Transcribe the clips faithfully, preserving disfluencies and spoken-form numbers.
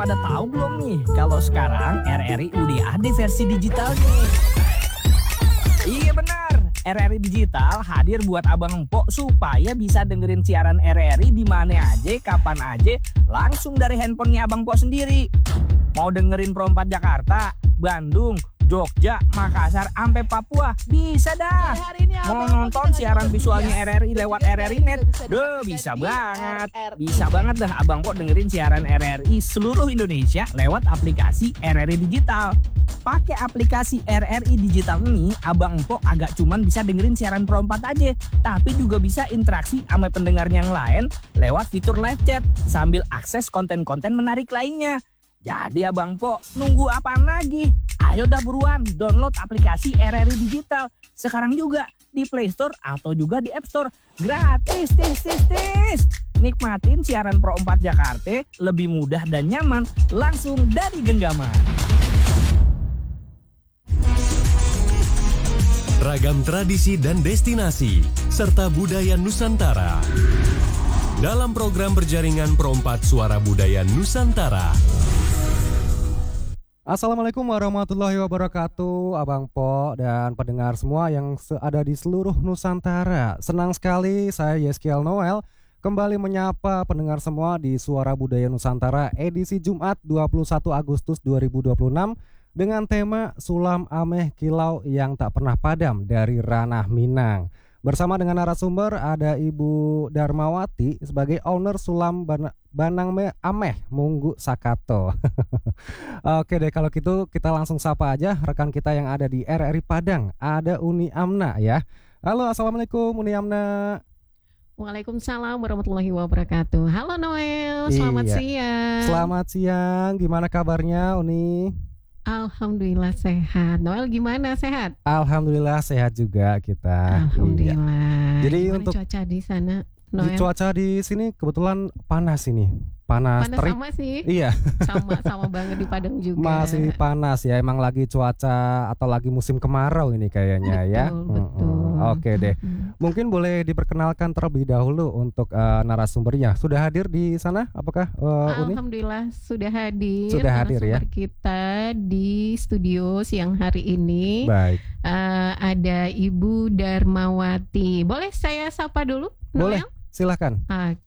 Pada tahu belum nih kalau sekarang R R I udah ada versi digitalnya? Iya benar, R R I Digital hadir buat abang empok supaya bisa dengerin siaran R R I di mana aja, kapan aja, langsung dari handphonenya abang empok sendiri. Mau dengerin Pro empat Jakarta, Bandung, Jogja, Makassar, sampai Papua, bisa dah. Mau nonton siaran visualnya R R I lewat R R I Net, duh bisa banget. Bisa banget dah abang empok dengerin siaran R R I seluruh Indonesia lewat aplikasi R R I Digital. Pakai aplikasi R R I Digital ini, abang empok agak cuman bisa dengerin siaran Pro empat aja, tapi juga bisa interaksi sama pendengarnya yang lain lewat fitur live chat sambil akses konten-konten menarik lainnya. Jadi abang empok nunggu apaan lagi? Ayo dah buruan download aplikasi R R I Digital sekarang juga di Play Store atau juga di App Store. Gratis, tis, tis, tis. Nikmatin siaran Pro empat Jakarta lebih mudah dan nyaman langsung dari genggaman. Ragam tradisi dan destinasi serta budaya Nusantara dalam program berjaringan Pro empat Suara Budaya Nusantara. Assalamualaikum warahmatullahi wabarakatuh, Abang Po dan pendengar semua yang ada di seluruh Nusantara. Senang sekali saya Yeskiel Noel kembali menyapa pendengar semua di Suara Budaya Nusantara edisi Jumat dua puluh satu Agustus dua ribu dua puluh enam dengan tema Sulam Ameh Kilau yang Tak Pernah Padam dari Ranah Minang. Bersama dengan narasumber ada Ibu Darmawati sebagai owner Sulam Ban- Banang Me- Ameh Munggu Sakato. Oke deh, kalau gitu kita langsung sapa aja rekan kita yang ada di R R I Padang. Ada Uni Amna ya. Halo, assalamualaikum Uni Amna. Waalaikumsalam warahmatullahi wabarakatuh. Halo Noel, selamat Iya. siang. Selamat siang, gimana kabarnya Uni? Alhamdulillah sehat. Noel gimana, sehat? Alhamdulillah sehat juga kita. Alhamdulillah. Iya. Jadi Gimana untuk cuaca di sana, di Noel? cuaca di sini kebetulan panas ini. Panas, Panas terik. sama sih. Iya. Sama sama banget di Padang juga. Masih panas ya, emang lagi cuaca atau lagi musim kemarau ini kayaknya ya. Betul, Mm-mm. betul. Oke deh. Mm-mm. Mungkin boleh diperkenalkan terlebih dahulu untuk uh, narasumbernya. Sudah hadir di sana apakah uh, Uni? Alhamdulillah sudah hadir. Sudah hadir ya. Narasumber kita di studio siang hari ini. Baik. Eh, ada Ibu Darmawati. Boleh saya sapa dulu, Boleh. Noel? Silakan.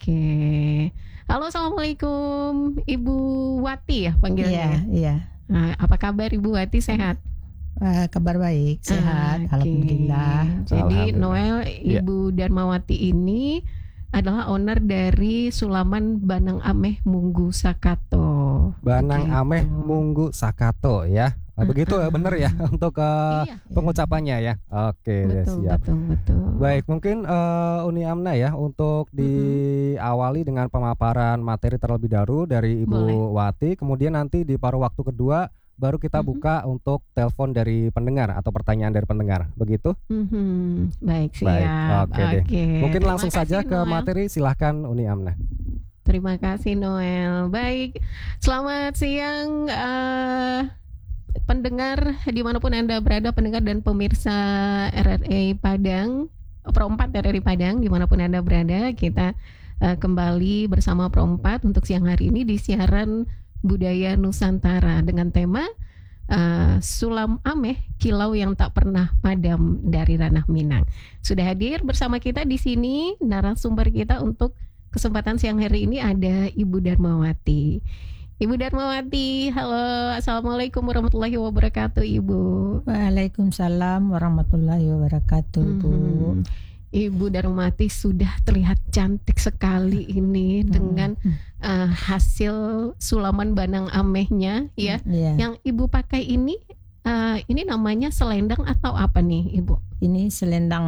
Oke. Halo, assalamualaikum, Ibu Wati ya Iya, panggilnya. iya. Nah, apa kabar Ibu Wati, sehat? Eh, kabar baik, sehat, Oke. alhamdulillah. Jadi Alhamdulillah. Noel, Iya. Ibu Darmawati ini adalah owner dari Sulaman Banang Ameh Munggu Sakato. Banang Begitu. Ameh Munggu Sakato ya. Nah, begitu ya, benar ya untuk uh, Iya, pengucapannya ya. Oke, deh, betul, siap. betul, betul. Baik, mungkin uh, Uni Amna ya untuk diawali dengan pemaparan materi terlebih dahulu dari Ibu Boleh. Wati, kemudian nanti di paruh waktu kedua baru kita Mhm. buka untuk telepon dari pendengar atau pertanyaan dari pendengar. Begitu? Mhm. Baik, siap. Baik, oke deh. Mungkin Terima langsung kasih, saja ke Noel. materi, silahkan Uni Amna. Terima kasih Noel. Baik, selamat siang eh, pendengar dimanapun Anda berada, pendengar dan pemirsa R R I Padang, Pro empat R R I Padang dimanapun Anda berada. Kita eh, kembali bersama Pro empat untuk siang hari ini di siaran Budaya Nusantara dengan tema eh, Sulam Ameh Kilau yang Tak Pernah Padam dari Ranah Minang. Sudah hadir bersama kita di sini narasumber kita untuk kesempatan siang hari ini ada Ibu Darmawati. Ibu Darmawati, halo, assalamualaikum warahmatullahi wabarakatuh, Ibu. Waalaikumsalam warahmatullahi wabarakatuh, Bu. Mhm. Ibu Darmawati sudah terlihat cantik sekali ini dengan uh, hasil sulaman Banang Amehnya, ya. Iya. Yang Ibu pakai ini, uh, ini namanya selendang atau apa nih, Ibu? Ini selendang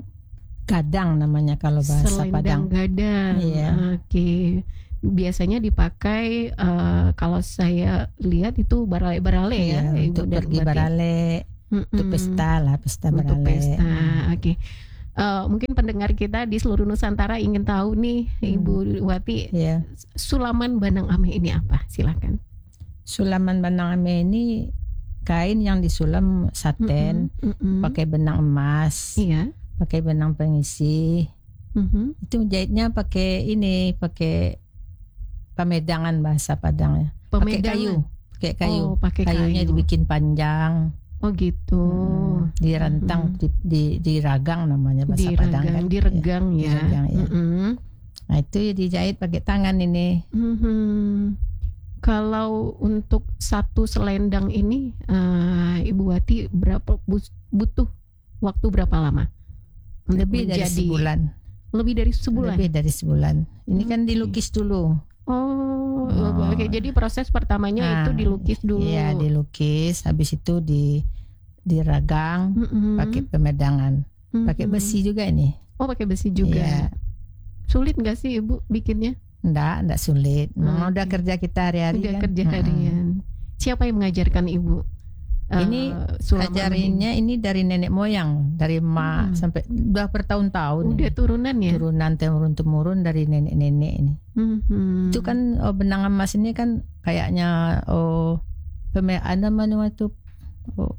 gadang namanya kalau bahasa Selendang Padang. gadang. Iya. Oke. Biasanya dipakai uh, kalau saya lihat itu barale-barale ya, Iya, Ibu untuk pergi Darmawati. barale, Mm-mm. untuk pesta lah, pesta Untuk barale. pesta. Oke. Eh, mungkin pendengar kita di seluruh Nusantara ingin tahu nih, Hmm. Ibu Wati, Iya. sulaman Banang Ameh ini apa? Silakan. Sulaman Banang Ameh ini kain yang disulam saten, Mm-mm, mm-mm. pakai benang emas, Iya. pakai benang pengisi. Mhm. Itu jahitnya pakai ini, pakai pamedangan bahasa Padang ya. pakai Pemedangan. kayu, pakai kayu. Oh, pakai Kayunya kayu. dibikin panjang, Oh gitu. hmm, direntang, Mm-mm. di, di, diragang namanya bahasa Padang kan. Diregang, diregang ya. Diregang, ya. Mm-mm. Nah itu dijahit pakai tangan ini. Mhm. Kalau untuk satu selendang ini, eh, Ibu Wati berapa bu- butuh waktu berapa lama? Untuk Lebih dari menjadi- sebulan. Lebih dari sebulan. Lebih dari sebulan. Ini kan Oke. dilukis dulu. Oh, Oh. oke. Jadi proses pertamanya Nah, itu dilukis dulu. Iya, dilukis. Habis itu di diragang Mm-mm. pakai pemedangan. Pakai Mm-mm. besi juga ini. Oh, pakai besi juga. Iya. Sulit nggak sih Ibu bikinnya? Enggak, enggak sulit. Memang Oke. udah kerja kita hari-hari Udah kan. kerja Mm-mm. harian. Siapa yang mengajarkan Ibu? eh, Ini sulaman Ajarinnya ini dari nenek moyang, dari emak Hmm. sampai udah bertahun-tahun. Udah ini. turunan ya? Turunan temurun temurun dari nenek-nenek ini. Mhm. Itu kan oh, benang emas ini kan kayaknya oh peme ada mana itu oh,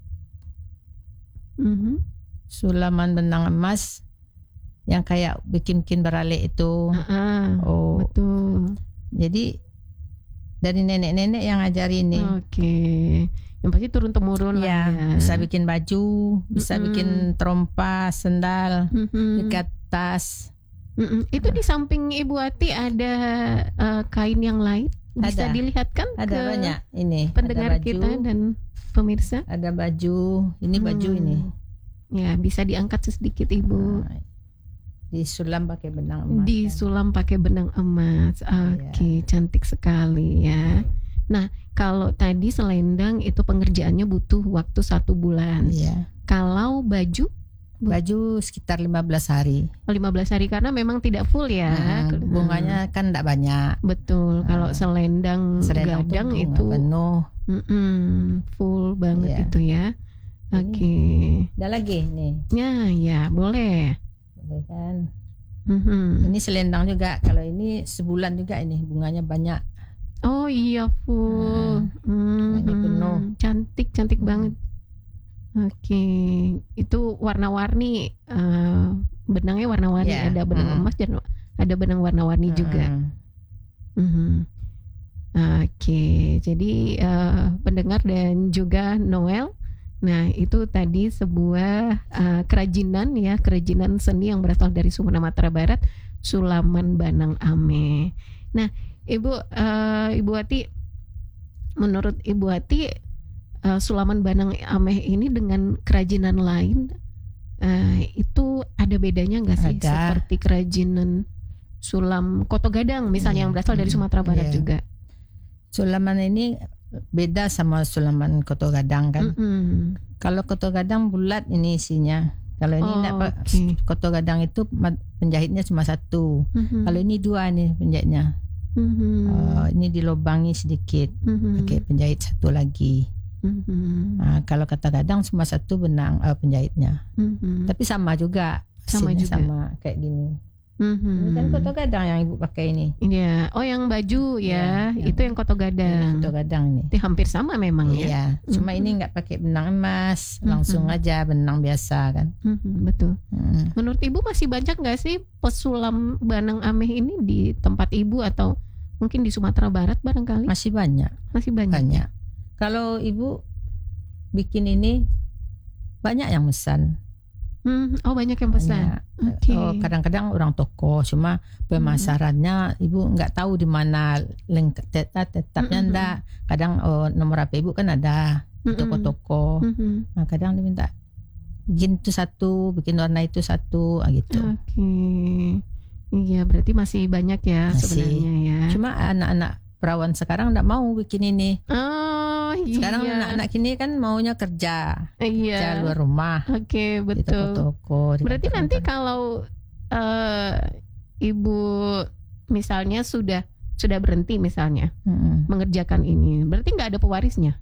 Mhm. sulaman benang emas yang kayak bikin-bikin beralik itu. Ah, Oh, betul. jadi dari nenek-nenek yang ngajarin ini. Oke. Yang pasti turun temurun Ya, lah ya. bisa bikin baju, bisa Mm-mm. bikin trompas, sendal, Mhm. ikat tas. Mm-mm. Itu di samping Ibu Wati ada eh, kain yang lain? Bisa Ada. dilihat kan Ada ke banyak ini. pendengar ada baju, kita dan pemirsa? ada baju. Ini baju Hmm. ini. Ya, bisa diangkat sedikit Ibu. Nah, disulam pakai benang emas. kan. Disulam pakai benang emas. Oke, cantik sekali ya. Nah, kalau tadi selendang itu pengerjaannya butuh waktu satu bulan. Iya. Kalau baju Baju sekitar lima belas hari. lima belas hari karena memang tidak full ya. Nah, bunganya kan enggak banyak. Betul. Kalau Nah, selendang, Selendang tuh gadang bunga itu penuh. mm-mm, full banget Iya. itu ya. Ini. Oke. Ada lagi nih. Ya, ya, boleh. Boleh kan? Mhm. Ini selendang juga. Kalau ini sebulan juga ini bunganya banyak. Oh iya full. Nah, ini Mhm. penuh. Cantik, cantik Hmm. banget. Oke, itu warna-warni. eh, benangnya warna-warni. Iya. Ada benang Mm. emas dan ada benang warna-warni juga. Hmm. Mhm. Oke, jadi eh, pendengar dan juga Noel. Nah, itu tadi sebuah eh, kerajinan ya, kerajinan seni yang berasal dari Sumatera Matra Barat, Sulaman Banang Ame. Nah, Ibu eh, Ibu Wati, menurut Ibu Wati, eh, Sulaman Banang Ame ini dengan kerajinan lain eh, itu ada bedanya nggak sih? Ada. Seperti kerajinan sulam Koto Gadang misalnya Iya. yang berasal dari Sumatera Barat Iya. juga. Sulaman ini beda sama sulaman koto gadang kan. Mm-mm. Kalau koto gadang bulat ini isinya. Kalau ini Oh, enggak, Pak. oke. Koto gadang itu ma- penjahitnya cuma satu. Mhm. Kalau ini dua nih penjahitnya. Mhm. Oh, ini dilobangi sedikit Mhm. pakai penjahit satu lagi. Mhm. Nah, kalau kata gadang cuma satu benang eh, penjahitnya. Mhm. Tapi sama juga. Sama hasilnya juga. Sama kayak gini. Mhm. Ini kan koto gadang yang ibu pakai ini. Iya. Oh, yang baju ya, Iya, itu yang Koto Gadang. Koto gadang ini. Itu hampir sama memang ya. Iya, cuma Mhm. ini nggak pakai benang emas, Mhm. langsung aja benang biasa kan. Mhm, betul. Hmm. Menurut Ibu masih banyak nggak sih pesulam Banang Ameh ini di tempat Ibu atau mungkin di Sumatera Barat barangkali? Masih banyak, Masih banyak. banyak. Kalau ibu bikin ini banyak yang pesan. Hmm, oh banyak yang pesan. Banyak. Oke. Oh, kadang-kadang orang toko, cuma pemasarannya ibu nggak tahu di mana link tetap tetapnya Mm-mm. ndak. Kadang oh, nomor H P ibu kan ada di Mm-mm. toko-toko. Mhm. Nah, kadang dia minta bikin itu satu, bikin warna itu satu, ah, gitu. Oke. Iya, berarti masih banyak ya Masih. sebenarnya ya. Cuma anak-anak perawan sekarang nggak mau bikin ini. Oh, Sekarang iya. anak-anak kini kan maunya kerja, Iya. kerja luar rumah, Oke, di betul. toko-toko. di Berarti nanti kantor-kantor. kalau eh, Ibu misalnya sudah sudah berhenti misalnya Mm-mm. mengerjakan ini, berarti nggak ada pewarisnya?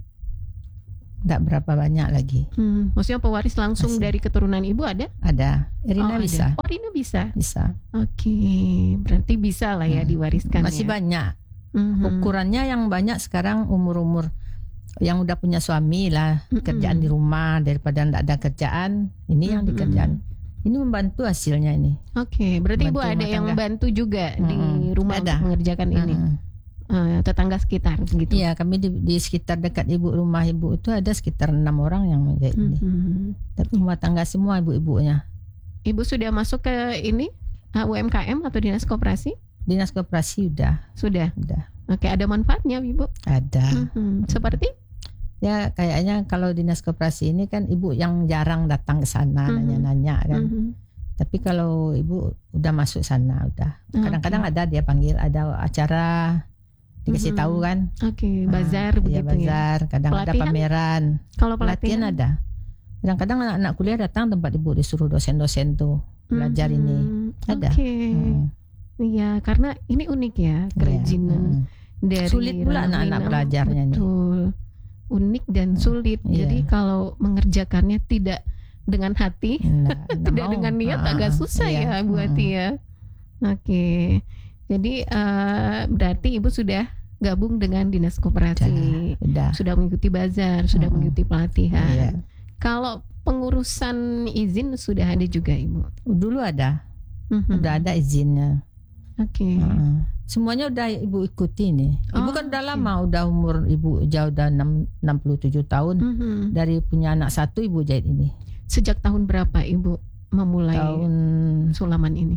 nggak berapa banyak lagi. Hmm, maksudnya pewaris langsung Masih. dari keturunan Ibu ada? Ada, Oh, Irina ada. bisa, Oh, Rina bisa. bisa. Oke, berarti bisa lah ya Hmm. diwariskan Masih ya. banyak. Mhm. Ukurannya yang banyak sekarang umur-umur yang udah punya suami lah, Mm-mm. kerjaan di rumah daripada nggak ada kerjaan. Ini yang Mm-mm. dikerjaan. Ini membantu hasilnya ini. Oke, berarti Ibu Bantu ada rumah yang tangga. bantu juga di Mm-mm. rumah Ada. untuk mengerjakan ini. Mm-mm. uh, tetangga sekitar gitu. Iya, kami di, di sekitar dekat ibu rumah ibu itu ada sekitar enam orang yang menjahit ini. Mhm. Tapi rumah tangga semua ibu-ibunya. Ibu sudah masuk ke ini uh, U M K M atau dinas koperasi? Dinas koperasi udah, Sudah. udah Oke, ada manfaatnya Ibu. ada. Mhm. Seperti? Ya kayaknya kalau dinas koperasi ini kan ibu yang jarang datang ke sana Mhm. nanya-nanya kan. Mhm. Tapi kalau ibu udah masuk sana udah. Kadang-kadang ada dia panggil ada acara dikasih Mhm. tahu kan. Oke, Ah, bazar iya, begitu ya. bazar, kadang ada Pelatihan? pameran. Kalau Pelatihan pelatihan, ada. Kadang-kadang anak-anak kuliah datang tempat ibu disuruh dosen-dosen tuh belajar Mhm. ini. Ada. Oke. Mm. Iya, karena ini unik ya, kerajinan Iya, mm. dari Sulit pula Ranah anak-anak Minang. belajarnya nih. Betul. Unik dan sulit. Iya. Jadi kalau mengerjakannya tidak dengan hati, Nggak- nggak tidak mau. dengan niat Ah, agak susah iya. ya Bu Ati Mm. ya. Oke. Jadi eh, berarti Ibu sudah gabung dengan dinas koperasi, Udah. sudah mengikuti bazar, sudah Mm. mengikuti pelatihan. Iya. Kalau pengurusan izin sudah ada juga Ibu. Dulu ada, Mhm. udah ada izinnya. Oke. Heeh. Semuanya udah ibu ikuti nih. Ibu Oh, kan udah oke. lama, udah umur ibu jauh udah enam, enam puluh tujuh tahun. Mhm. Dari punya anak satu ibu jahit ini. Sejak tahun berapa Ibu memulai Tahun sulaman ini?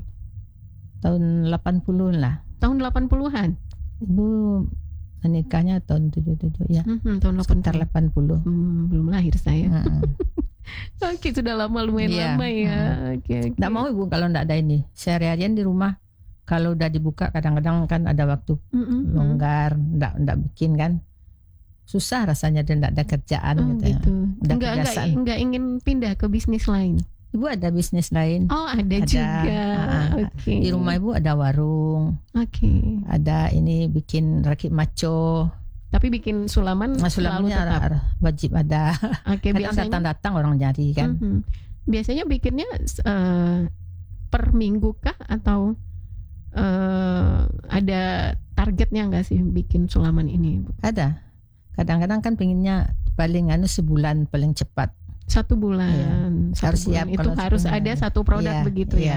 tahun delapan puluh lah. Tahun delapan puluhan. Ibu menikahnya tahun tujuh puluh tujuh ya. Mhm, tahun delapan Sekitar puluh. delapan puluh. Hmm, belum lahir saya. Heeh. Oke, sudah lama lumayan Iya. lama ya. Oke, oke. Nggak mau ibu kalau nggak ada ini. Sehari-harian di rumah. Kalau udah dibuka kadang-kadang kan ada waktu Mm-mm. longgar, nggak nggak bikin kan. Susah rasanya dan nggak ada kerjaan Oh, gitu ya. gitu. Udah Enggak, enggak, kebiasaan. enggak ingin pindah ke bisnis lain. Ibu ada bisnis lain. Oh, ada, Ada, juga. ah, Oke. Di rumah ibu ada warung, Oke. ada ini bikin rakit maco. Tapi bikin sulaman Nah, selalu sulamnya tetap. ar- wajib ada. Oke, Kadang biasanya. datang-datang orang nyari kan. Mhm. Biasanya bikinnya eh, per minggu kah atau eh, ada targetnya nggak sih bikin sulaman ini, Bu? Ada. Kadang-kadang kan pengennya paling anu sebulan paling cepat. Satu bulan, Iya. satu Harus bulan siap itu kalau harus sebulan. ada satu produk Iya, begitu iya. ya.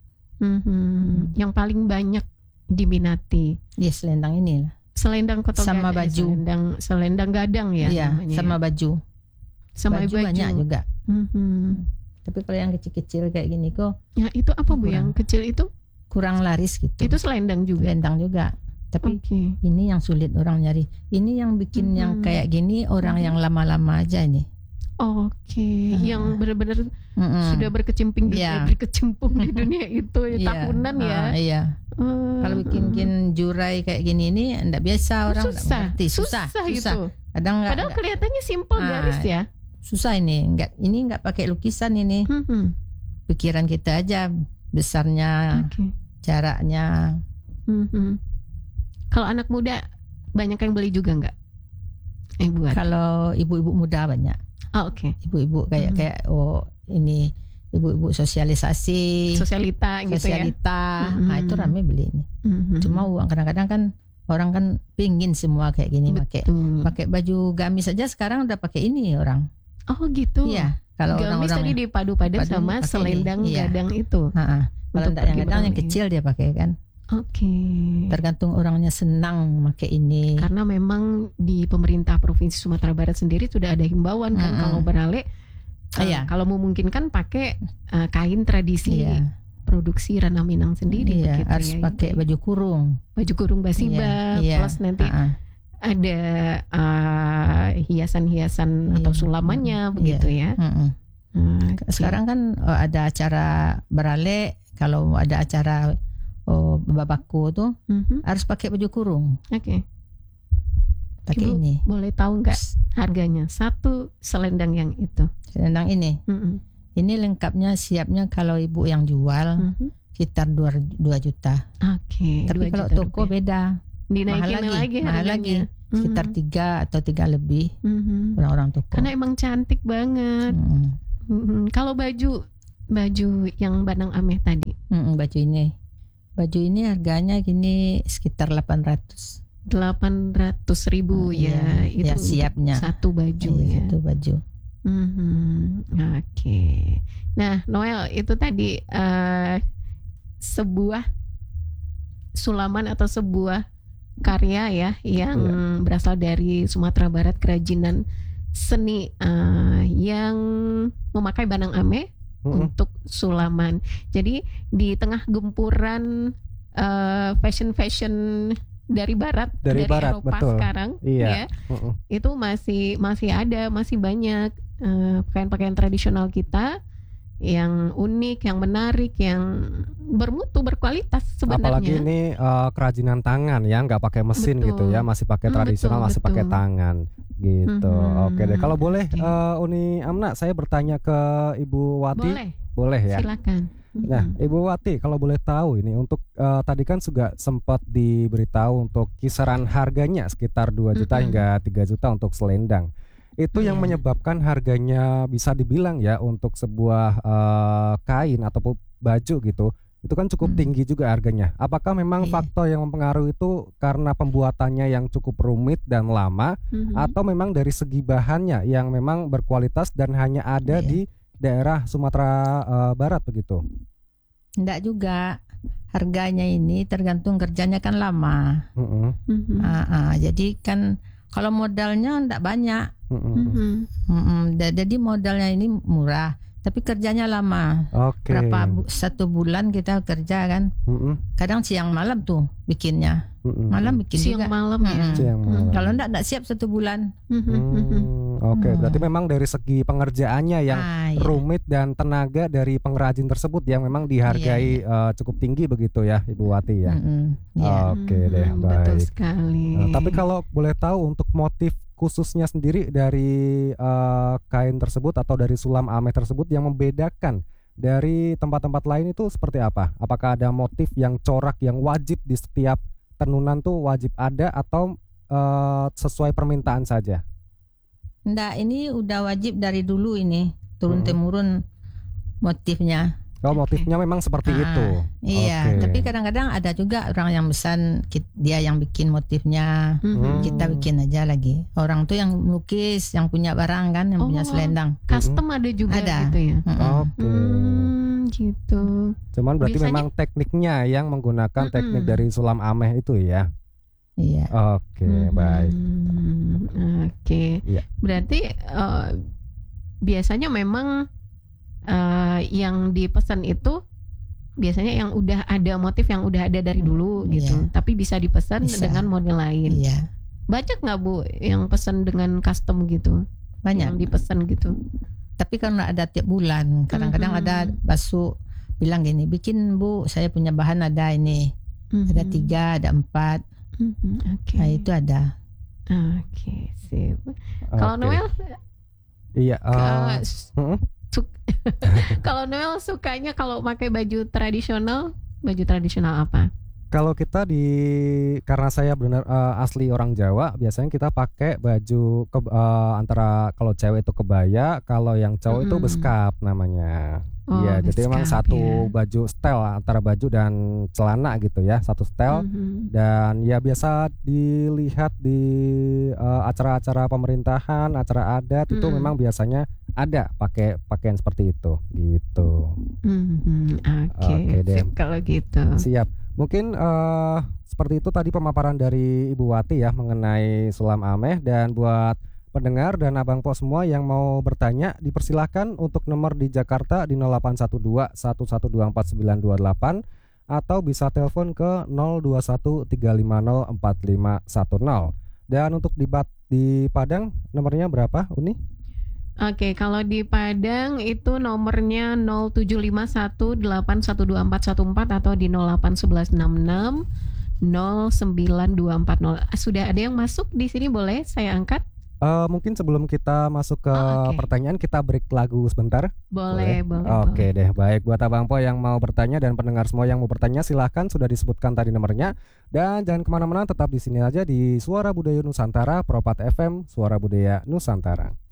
Mhm. Yang paling banyak diminati Iya selendang ini lah. selendang kotogan, Sama eh, baju. selendang selendang gadang ya Iya, namanya sama ya. baju. sama baju, banyak juga. Mhm. Tapi kalau yang kecil-kecil kayak gini kok Ya itu apa Bu Kurang. yang kecil itu? kurang laris gitu. Itu selendang juga. selendang juga. Tapi Oke. ini yang sulit orang nyari. Ini yang bikin yang Mhm. kayak gini orang Mhm. yang lama-lama aja ini. Oke, Ah. yang benar-benar Mm-mm. sudah berkecimpung di Iya. berkecimpung di dunia itu ya, Iya. tahunan ya. Ah, iya. Eh, Kalau bikin-bikin jurai kayak gini ini enggak biasa orang nggak susah, mengerti. Susah, susah, susah. itu. Kadang enggak, Padahal kelihatannya simpel Ah. garis ya. susah ini. Enggak ini enggak pakai lukisan ini. Mhm. Pikiran kita aja besarnya, Oke. jaraknya. Mhm. Kalau anak muda banyak yang beli juga nggak? Eh buat. Kalau ibu-ibu muda banyak. Oh, oke. Ibu-ibu kayak Mhm. kayak oh ini ibu-ibu sosialisasi, Sosialita gitu ya. sosialita. Mhm. Nah, itu rame beli ini. Mhm. Cuma uang kadang-kadang kan orang kan pingin semua kayak gini pakai Betul. pakai baju gamis saja sekarang udah pakai ini orang. Oh gitu. Iya, kalau Gamis orang-orang tadi dipadu-padan Padu sama pakai selendang ini, iya. gadang itu. Ha-ha. Kalau Untuk enggak yang pergi kadang yang berangkat. kecil dia pakai kan. Oke. Tergantung orangnya senang pakai ini. Karena memang di pemerintah Provinsi Sumatera Barat sendiri sudah ada himbauan kan Mm-mm. kalau beralih eh, Iya. kalau memungkinkan pakai eh, kain tradisi Iya, produksi Ranah Minang sendiri iya begitu harus ya. pakai baju kurung. baju kurung basiba Iya, iya. plus nanti Ha-ha. ada eh, hiasan-hiasan atau Iya. sulamannya Mm, begitu ya. Mm-mm. Hmm, Sekarang kan oh, ada acara beralek, kalau ada acara oh, babaku tuh mhm. harus pakai baju kurung, Oke. pakai Ibu ini. boleh tahu nggak harganya satu selendang yang itu? Selendang ini, Mhm. ini lengkapnya siapnya kalau ibu yang jual Mhm. sekitar dua juta. Oke. Tapi dua kalau juta toko rupiah. beda, dinaikin mahal lagi, lagi mahal harganya. lagi. Sekitar Mhm. tiga atau tiga lebih Mhm. orang-orang toko. Karena emang cantik banget. Mm-mm. Mhm. Kalau baju baju yang Banang Ameh tadi Mm-mm, baju ini, baju ini harganya gini sekitar delapan ratus. delapan ratus ribu Oh, ya, iya. Ya, untuk siapnya. satu baju ya. Iya, satu baju. Mhm. Oke. Nah, Noel itu tadi eh, sebuah sulaman atau sebuah karya ya yang Iya. berasal dari Sumatera Barat, kerajinan seni uh, yang memakai banang ame Mm-mm. untuk sulaman. Jadi di tengah gempuran uh, fashion-fashion dari barat, Dari barat, Eropa betul. sekarang, Iya. ya, Mm-mm. itu masih masih ada, masih banyak uh, pakaian-pakaian tradisional kita yang unik, yang menarik, yang bermutu, berkualitas Apalagi sebenarnya. ini eh, kerajinan tangan ya, nggak pakai mesin Betul. gitu ya, masih pakai Hmm, tradisional, betul, masih pakai betul. tangan gitu. Mhm, Oke deh, kalau boleh oke. eh, Uni Amna, saya bertanya ke Ibu Wati, Boleh, boleh ya? silakan. Nah, Mhm. Ibu Wati, kalau boleh tahu ini untuk eh, tadi kan juga sempat diberitahu untuk kisaran harganya sekitar dua juta Mm-mm. hingga tiga juta untuk selendang. Itu yang Iya. menyebabkan harganya bisa dibilang ya untuk sebuah eh, kain ataupun baju gitu. Itu kan cukup Hmm. tinggi juga harganya. Apakah memang Iya. faktor yang mempengaruhi itu karena pembuatannya yang cukup rumit dan lama, Mhm. atau memang dari segi bahannya yang memang berkualitas dan hanya ada Iya. di daerah Sumatera eh, Barat begitu? Enggak juga. Harganya ini tergantung kerjanya kan lama. Mm-mm, Mhm. Ah, ah, jadi kan kalau modalnya enggak banyak. mm-mm. Mhm. Mm-mm, da- jadi modalnya ini murah, tapi kerjanya lama. Oke. Berapa bu- satu bulan kita kerja kan? Mm-mm, Kadang siang malam tuh bikinnya. mm-mm. Malam bikin Siang juga. malam ya. Mm-mm. Siang malam. Kalau enggak enggak siap satu bulan. Mhm. Mhm. Hmm, Oke, Hmm. berarti memang dari segi pengerjaannya yang Ah, iya. rumit dan tenaga dari pengrajin tersebut yang memang dihargai eh, cukup tinggi begitu ya, Ibu Wati ya. Mm-mm, iya. Oke deh, Mhm, betul baik. sekali. Nah, tapi kalau boleh tahu untuk motif khususnya sendiri dari eh, kain tersebut atau dari sulam ameh tersebut yang membedakan dari tempat-tempat lain itu seperti apa? Apakah ada motif yang corak yang wajib di setiap tenunan tuh wajib ada atau eh, sesuai permintaan saja? Enggak, ini udah wajib dari dulu ini turun Mm-mm. temurun motifnya. Oh, Oke. motifnya memang seperti Ah, itu. Iya, Oke. tapi kadang-kadang ada juga orang yang pesan kit- dia yang bikin motifnya, Mhm. kita bikin aja lagi. Orang tuh yang melukis, yang punya barang kan, yang punya Oh. selendang. Custom ada juga Ada. gitu ya. Mm-mm. Oke. Hmm, gitu. Cuman berarti Biasanya- memang tekniknya yang menggunakan Mm-mm. teknik dari sulam ameh itu ya. Iya. Oke, Mhm. baik. Oke. Iya. Berarti eh, biasanya memang eh, yang dipesan itu biasanya yang udah ada motif yang udah ada dari dulu gitu. Iya. Tapi bisa dipesan Bisa. dengan model lain. Iya. Banyak nggak Bu yang pesan dengan custom gitu? Yang Banyak. dipesan gitu. Tapi kan ada tiap bulan. Kadang-kadang Mhm. ada basu bilang gini, bikin Bu, saya punya bahan ada ini. Ada Mhm. tiga, ada empat. Mhm, Oke. Nah itu ada. Oke, sip. Kalau Oke. Noel, Iya. eh, eh, s- mm-mm. suk- kalau Noel sukanya kalau pakai baju tradisional, baju tradisional apa? Kalau kita di karena saya benar eh, asli orang Jawa, biasanya kita pakai baju ke, eh, antara kalau cewek itu kebaya, kalau yang cowok itu Mm-mm. beskap namanya. Oh, Iya, jadi memang beskap, satu ya. baju setel antara baju dan celana gitu ya, satu setel. Mhm. Dan ya biasa dilihat di eh, acara-acara pemerintahan, acara adat itu Mm-mm. memang biasanya ada pakai pakaian seperti itu gitu. Mhm, Oke, Oke deh. sip kalau gitu. Siap. Mungkin eh, seperti itu tadi pemaparan dari Ibu Wati ya mengenai sulam ameh. Dan buat pendengar dan Abang Po semua yang mau bertanya, dipersilahkan untuk nomor di Jakarta di nol delapan satu dua satu satu dua empat sembilan dua delapan atau bisa telepon ke nol dua satu tiga lima nol empat lima satu nol. Dan untuk di, Bat- di Padang nomornya berapa, Uni? Oke, kalau di Padang itu nomornya nol tujuh lima satu delapan satu dua empat satu empat atau di nol delapan satu satu enam enam nol sembilan dua empat nol. Sudah ada yang masuk di sini, boleh saya angkat? Eh, mungkin sebelum kita masuk ke Oh, oke. pertanyaan, kita break lagu sebentar. Boleh, boleh. Oke boleh. deh, baik. Buat Abang Po yang mau bertanya dan pendengar semua yang mau bertanya, silahkan, sudah disebutkan tadi nomornya. Dan jangan kemana-mana, tetap di sini aja di Suara Budaya Nusantara, Propat F M, Suara Budaya Nusantara.